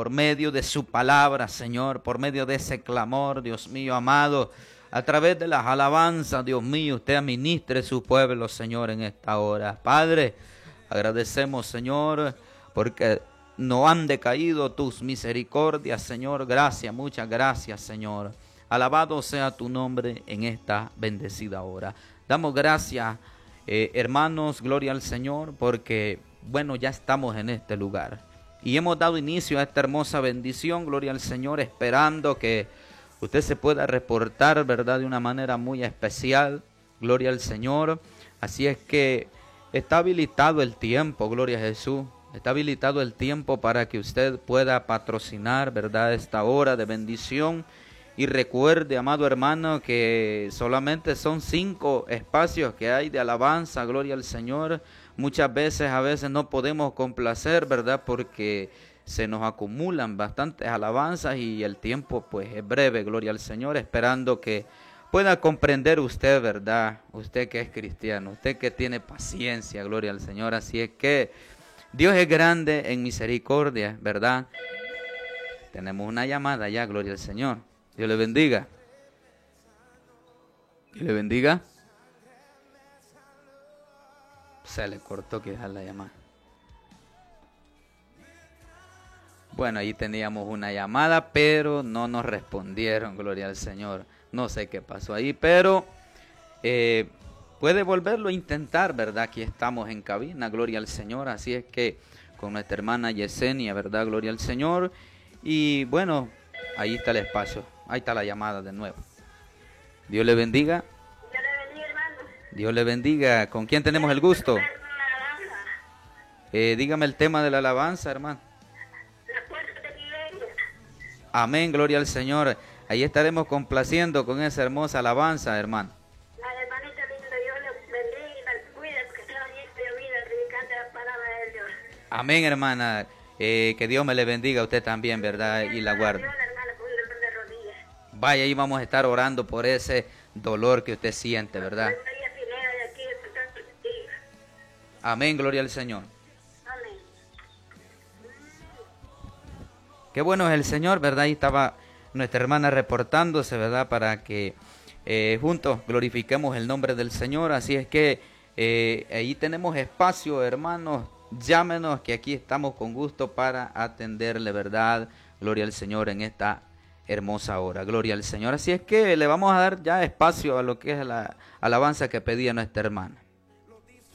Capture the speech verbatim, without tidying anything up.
por medio de su palabra, Señor, por medio de ese clamor, Dios mío amado, a través de las alabanzas, Dios mío, usted administre su pueblo, Señor, en esta hora. Padre, agradecemos, Señor, porque no han decaído tus misericordias, Señor. Gracias, muchas gracias, Señor. Alabado sea tu nombre en esta bendecida hora. Damos gracias, eh, hermanos, gloria al Señor, porque, bueno, ya estamos en este lugar. Y hemos dado inicio a esta hermosa bendición, gloria al Señor, esperando que usted se pueda reportar, ¿verdad?, de una manera muy especial, gloria al Señor. Así es que está habilitado el tiempo, gloria a Jesús. Está habilitado el tiempo para que usted pueda patrocinar, ¿verdad?, esta hora de bendición. Y recuerde, amado hermano, que solamente son cinco espacios que hay de alabanza, gloria al Señor. Muchas veces, a veces no podemos complacer, ¿verdad?, porque se nos acumulan bastantes alabanzas y el tiempo pues es breve, gloria al Señor, esperando que pueda comprender usted, ¿verdad?, usted que es cristiano, usted que tiene paciencia, gloria al Señor. Así es que Dios es grande en misericordia, ¿verdad? Tenemos una llamada ya, gloria al Señor. Dios le bendiga. Dios le bendiga. Se le cortó quizás la llamada. Bueno, ahí teníamos una llamada, pero no nos respondieron, gloria al Señor. No sé qué pasó ahí, pero eh, puede volverlo a intentar, ¿verdad? Aquí estamos en cabina, gloria al Señor. Así es que con nuestra hermana Yesenia, ¿verdad? Gloria al Señor. Y bueno, ahí está el espacio, ahí está la llamada de nuevo. Dios le bendiga. Dios le bendiga, hermano. Dios le bendiga. ¿Con quién tenemos el gusto? Eh, dígame el tema de la alabanza, hermano. La puerta de la iglesia. Amén, gloria al Señor. Ahí estaremos complaciendo con esa hermosa alabanza, hermano. La hermanita linda, Dios le bendiga y la cuide, porque sea bonita y vida, predicando la palabra de Dios. Amén, hermana. Eh, que Dios me le bendiga a usted también, ¿verdad? Y la guarde. Dios, hermana, póngale de rodillas. Vaya, ahí vamos a estar orando por ese dolor que usted siente, ¿verdad? Soy María Pineda de aquí, de Santo Testigo. Amén, gloria al Señor. Amén. Qué bueno es el Señor, ¿verdad? Ahí estaba nuestra hermana reportándose, ¿verdad? Para que eh, juntos glorifiquemos el nombre del Señor. Así es que eh, ahí tenemos espacio, hermanos. Llámenos, que aquí estamos con gusto para atenderle, ¿verdad? Gloria al Señor en esta hermosa hora. Gloria al Señor. Así es que le vamos a dar ya espacio a lo que es la alabanza que pedía nuestra hermana.